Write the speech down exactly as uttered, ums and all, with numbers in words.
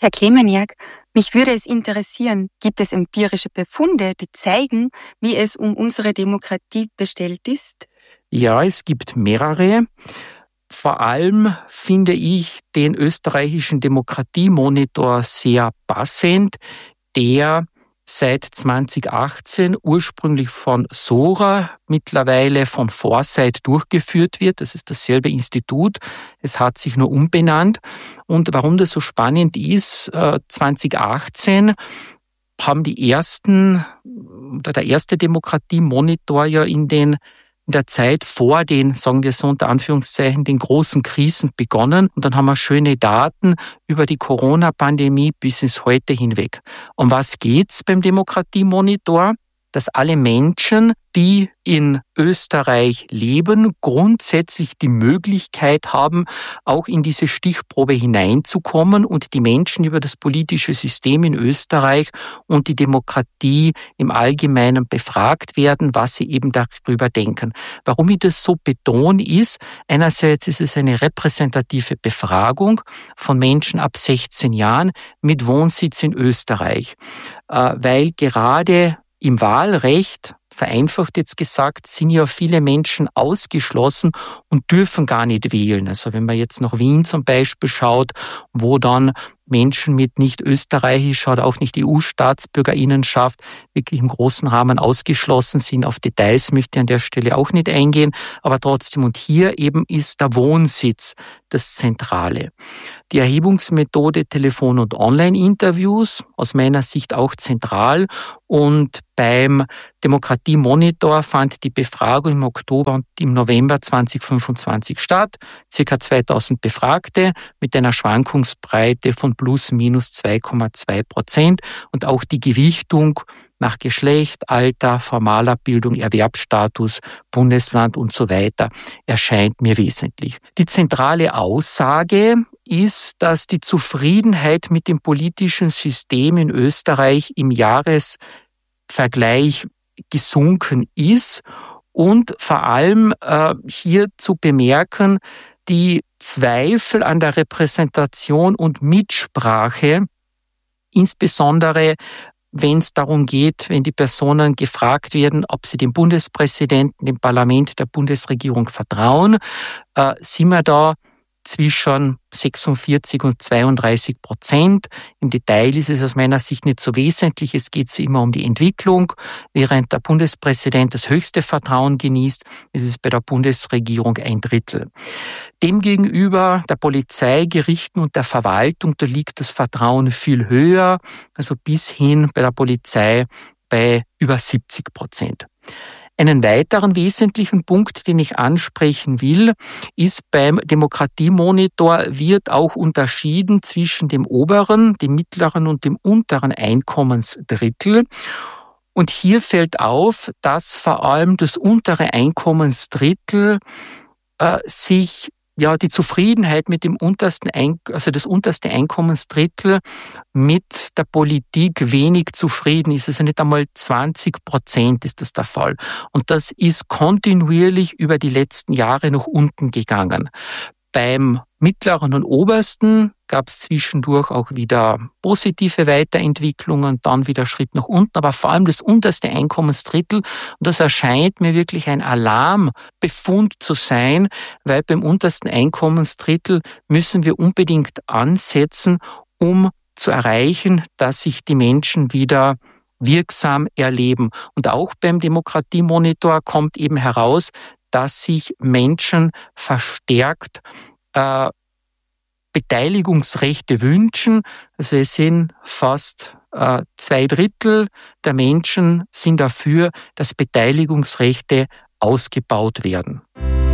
Herr Klemeniak, mich würde es interessieren, gibt es empirische Befunde, die zeigen, wie es um unsere Demokratie bestellt ist? Ja, es gibt mehrere. Vor allem finde ich den österreichischen Demokratiemonitor sehr passend, der seit zweitausendachtzehn ursprünglich von Sora, mittlerweile von Foresight durchgeführt wird. Das ist dasselbe Institut. Es hat sich nur umbenannt. Und warum das so spannend ist, zweitausendachtzehn haben die ersten, oder der erste Demokratiemonitor ja in den in der Zeit vor den, sagen wir so unter Anführungszeichen, den großen Krisen begonnen. Und dann haben wir schöne Daten über die Corona-Pandemie bis ins Heute hinweg. Um was geht's beim Demokratiemonitor? Dass alle Menschen, die in Österreich leben, grundsätzlich die Möglichkeit haben, auch in diese Stichprobe hineinzukommen und die Menschen über das politische System in Österreich und die Demokratie im Allgemeinen befragt werden, was sie eben darüber denken. Warum ich das so betone ist, einerseits ist es eine repräsentative Befragung von Menschen ab sechzehn Jahren mit Wohnsitz in Österreich, weil gerade im Wahlrecht, vereinfacht jetzt gesagt, sind ja viele Menschen ausgeschlossen und dürfen gar nicht wählen. Also wenn man jetzt nach Wien zum Beispiel schaut, wo dann Menschen mit nicht österreichischer oder auch nicht E U-Staatsbürgerinnenschaft wirklich im großen Rahmen ausgeschlossen sind. Auf Details möchte ich an der Stelle auch nicht eingehen, aber trotzdem. Und hier eben ist der Wohnsitz das Zentrale. Die Erhebungsmethode Telefon- und Online-Interviews, aus meiner Sicht auch zentral. Und beim Demokratiemonitor fand die Befragung im Oktober und im November zweitausendfünfundzwanzig statt. Circa zweitausend Befragte mit einer Schwankungsbreite von plus minus zwei Komma zwei Prozent. Und auch die Gewichtung nach Geschlecht, Alter, formaler Bildung, Erwerbsstatus, Bundesland und so weiter erscheint mir wesentlich. Die zentrale Aussage ist, dass die Zufriedenheit mit dem politischen System in Österreich im Jahresvergleich gesunken ist und vor allem äh, hier zu bemerken, die Zweifel an der Repräsentation und Mitsprache, insbesondere wenn es darum geht, wenn die Personen gefragt werden, ob sie dem Bundespräsidenten, dem Parlament, der Bundesregierung vertrauen, äh, sind wir da zwischen sechsundvierzig und zweiunddreißig Prozent. Im Detail ist es aus meiner Sicht nicht so wesentlich. Es geht immer um die Entwicklung. Während der Bundespräsident das höchste Vertrauen genießt, ist es bei der Bundesregierung ein Drittel. Demgegenüber der Polizei, Gerichten und der Verwaltung, da liegt das Vertrauen viel höher, also bis hin bei der Polizei bei über siebzig Prozent. Einen weiteren wesentlichen Punkt, den ich ansprechen will, ist beim Demokratiemonitor wird auch unterschieden zwischen dem oberen, dem mittleren und dem unteren Einkommensdrittel. Und hier fällt auf, dass vor allem das untere Einkommensdrittel äh, sich ja, die Zufriedenheit mit dem untersten, Ein- also das unterste Einkommensdrittel mit der Politik wenig zufrieden ist. Also nicht einmal zwanzig Prozent ist das der Fall. Und das ist kontinuierlich über die letzten Jahre nach unten gegangen. Beim mittleren und obersten gab es zwischendurch auch wieder positive Weiterentwicklungen, dann wieder Schritt nach unten, aber vor allem das unterste Einkommensdrittel. Und das erscheint mir wirklich ein Alarmbefund zu sein, weil beim untersten Einkommensdrittel müssen wir unbedingt ansetzen, um zu erreichen, dass sich die Menschen wieder wirksam erleben. Und auch beim Demokratiemonitor kommt eben heraus, dass sich Menschen verstärkt äh, Beteiligungsrechte wünschen. Also es sind fast äh, zwei Drittel der Menschen sind dafür, dass Beteiligungsrechte ausgebaut werden.